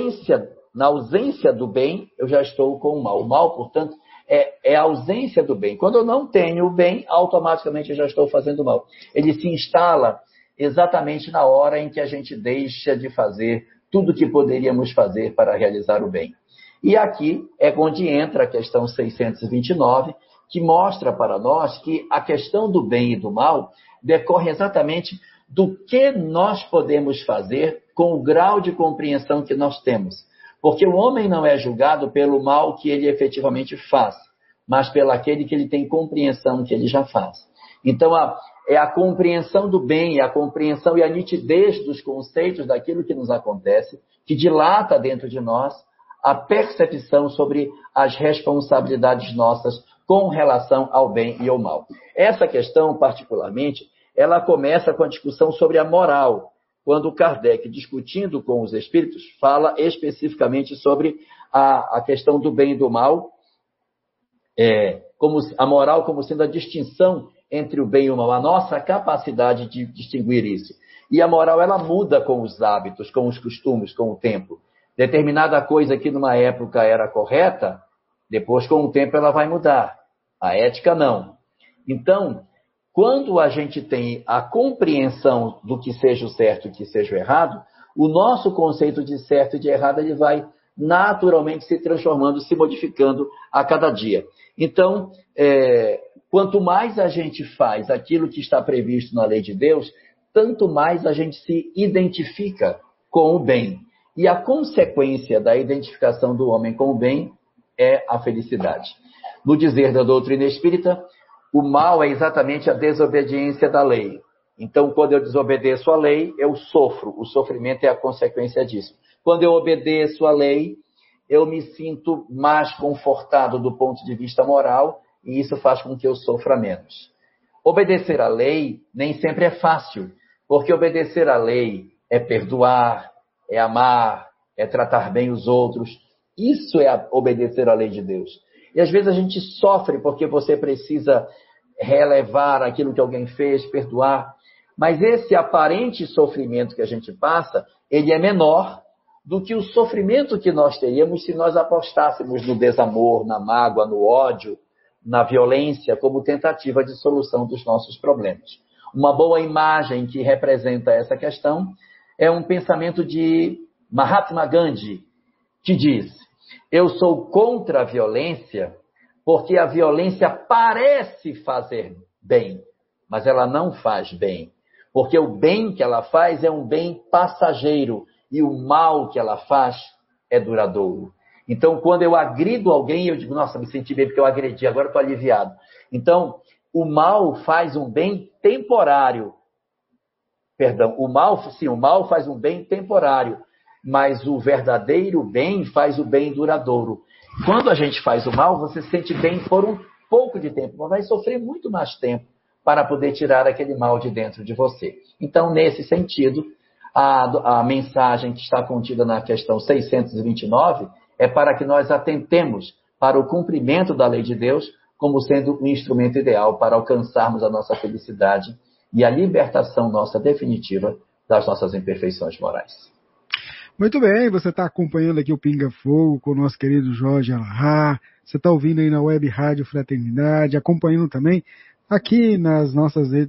[SPEAKER 5] ausência do bem, eu já estou com o mal. O mal, portanto, é a ausência do bem. Quando eu não tenho o bem, automaticamente eu já estou fazendo mal. Ele se instala exatamente na hora em que a gente deixa de fazer tudo o que poderíamos fazer para realizar o bem. E aqui é onde entra a questão 629, que mostra para nós que a questão do bem e do mal decorre exatamente do que nós podemos fazer com o grau de compreensão que nós temos. Porque o homem não é julgado pelo mal que ele efetivamente faz, mas pelo aquele que ele tem compreensão que ele já faz. Então, é a compreensão do bem, a compreensão e a nitidez dos conceitos daquilo que nos acontece, que dilata dentro de nós a percepção sobre as responsabilidades nossas com relação ao bem e ao mal. Essa questão, particularmente, ela começa com a discussão sobre a moral, quando Kardec, discutindo com os espíritos, fala especificamente sobre a questão do bem e do mal, como a moral como sendo a distinção entre o bem e o mal, a nossa capacidade de distinguir isso. E a moral, ela muda com os hábitos, com os costumes, com o tempo. Determinada coisa que numa época era correta, depois com o tempo ela vai mudar. A ética não. Então, quando a gente tem a compreensão do que seja o certo e o que seja o errado, o nosso conceito de certo e de errado ele vai naturalmente se transformando, se modificando a cada dia. Então, quanto mais a gente faz aquilo que está previsto na lei de Deus, tanto mais a gente se identifica com o bem. E a consequência da identificação do homem com o bem é a felicidade. No dizer da doutrina espírita, o mal é exatamente a desobediência da lei. Então, quando eu desobedeço a lei, eu sofro. O sofrimento é a consequência disso. Quando eu obedeço a lei, eu me sinto mais confortado do ponto de vista moral, e isso faz com que eu sofra menos. Obedecer à lei nem sempre é fácil, porque obedecer à lei é perdoar, é amar, é tratar bem os outros. Isso é obedecer à lei de Deus. E às vezes a gente sofre porque você precisa relevar aquilo que alguém fez, perdoar. Mas esse aparente sofrimento que a gente passa, ele é menor do que o sofrimento que nós teríamos se nós apostássemos no desamor, na mágoa, no ódio, na violência, como tentativa de solução dos nossos problemas. Uma boa imagem que representa essa questão é um pensamento de Mahatma Gandhi, que diz: eu sou contra a violência porque a violência parece fazer bem, mas ela não faz bem. Porque o bem que ela faz é um bem passageiro e o mal que ela faz é duradouro. Então, quando eu agrido alguém, eu digo, nossa, me senti bem porque eu agredi, agora estou aliviado. Então, o mal faz um bem temporário. Perdão, o mal faz um bem temporário, mas o verdadeiro bem faz o bem duradouro. Quando a gente faz o mal, você se sente bem por um pouco de tempo, mas vai sofrer muito mais tempo para poder tirar aquele mal de dentro de você. Então, nesse sentido, a mensagem que está contida na questão 629 é para que nós atentemos para o cumprimento da lei de Deus como sendo um instrumento ideal para alcançarmos a nossa felicidade e a libertação nossa definitiva das nossas imperfeições morais.
[SPEAKER 4] Muito bem, você está acompanhando aqui o Pinga Fogo com o nosso querido Jorge Alahá. Você está ouvindo aí na Web Rádio Fraternidade, acompanhando também aqui nas nossas redes